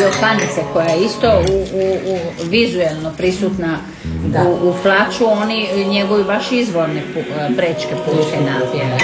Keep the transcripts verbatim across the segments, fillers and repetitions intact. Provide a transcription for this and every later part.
Jokanice koja je isto u, u, u vizuelno prisutna u, u Plaču, oni njegovi baš izvorne pu, prečke pučke napjeve.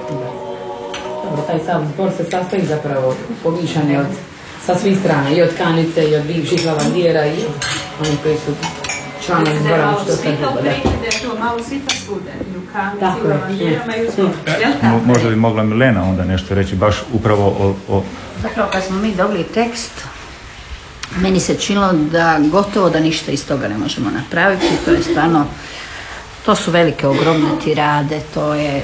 Dobro, taj sav zbor se sastoji zapravo povišanje od sa svih strana, i od Kanice, i od bivših lavandijera, i od oni koji su članovi zbora. Svi to priče da je to malo svi to svude, i u Kanici, i lavandijerama, i u zboru. Možda bi mogla Milena onda nešto reći baš upravo o... o... Zapravo kad smo mi dobili tekst, meni se činilo da gotovo da ništa iz toga ne možemo napraviti. To je stvarno, to su velike, ogromne tirade, to je,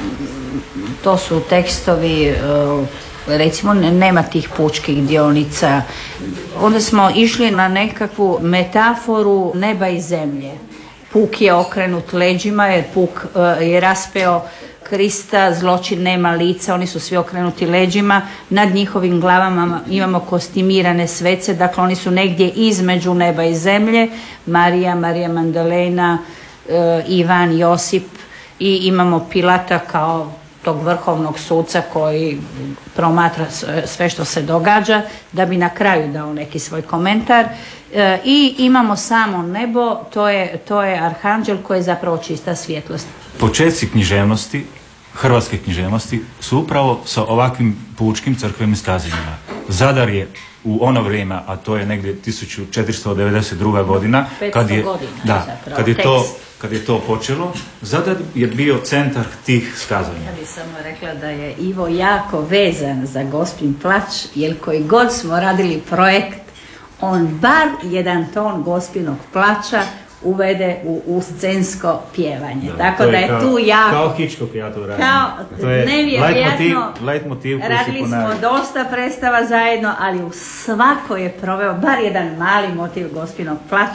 to su tekstovi, recimo nema tih pučkih dionica. Onda smo išli na nekakvu metaforu neba i zemlje. Puk je okrenut leđima jer Puk je raspeo Krista, zločin nema lica, oni su svi okrenuti leđima, nad njihovim glavama imamo kostimirane svece, dakle oni su negdje između neba i zemlje, Marija, Marija Magdalena, Ivan, Josip, i imamo Pilata kao tog vrhovnog suca koji promatra sve što se događa da bi na kraju dao neki svoj komentar. I imamo samo nebo, to je, to je arhanđel koji je zapravo čista svjetlost. Početci književnosti, hrvatske književnosti, su upravo sa ovakvim pučkim crkvenim skazanjima. Zadar je u ono vrijeme, a to je negdje tisuću četiristo devedeset druga godina, kad je, godina, da, kad je to kad je to počelo, Zadar je bio centar tih skazanja. Ja bih samo rekla da je Ivo jako vezan za Gospin Plač, jer koji god smo radili projekt, on bar jedan ton Gospinog plača uvede u, u scensko pjevanje. Da, tako da je kao, tu jako... Kao Hitchcock ja to radim. Kao to je nevjerojatno. Leitmotiv koji radili smo dosta predstava zajedno, ali u svakoj je proveo bar jedan mali motiv Gospinog plača.